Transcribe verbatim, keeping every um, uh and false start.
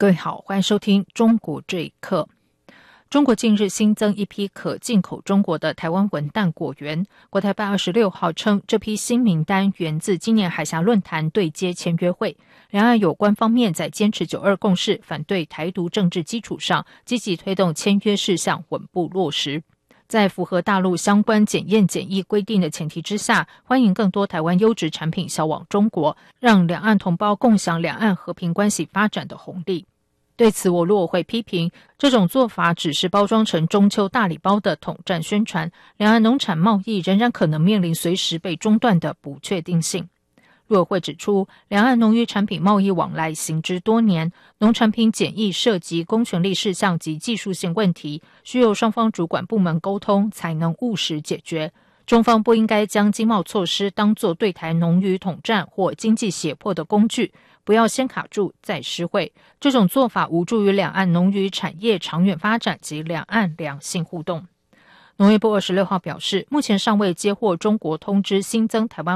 各位好，欢迎收听中国这一刻。中国近日新增一批可进口中国的台湾文旦果园，国台办二十六号称，这批新名单源自今年海峡论坛对接签约会，两岸有关方面在坚持九二共识、反对台独政治基础上，积极推动签约事项稳步落实。在符合大陆相关检验检疫规定的前提之下，欢迎更多台湾优质产品销往中国，让两岸同胞共享两岸和平关系发展的红利。对此，我陆委会批评这种做法只是包装成中秋大礼包的统战宣传，两岸农产贸易仍然可能面临随时被中断的不确定性。陆委会指出，两岸农渔产品贸易往来行之多年，农产品检疫涉及公权力事项及技术性问题，需由双方主管部门沟通才能务实解决。中方不应该将经贸措施当作对台农渔统战或经济胁迫的工具，不要先卡住再施惠，这种做法无助于两岸农渔产业长远发展及两岸良性互动。农业部二十六号表示，目前尚未接获中国通知新增台湾